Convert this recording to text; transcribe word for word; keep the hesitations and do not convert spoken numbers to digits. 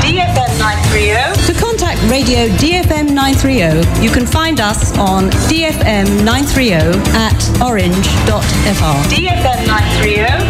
D F M nine thirty. To contact Radio D F M nine thirty, you can find us on D F M nine thirty at orange dot F R. D F M nine thirty.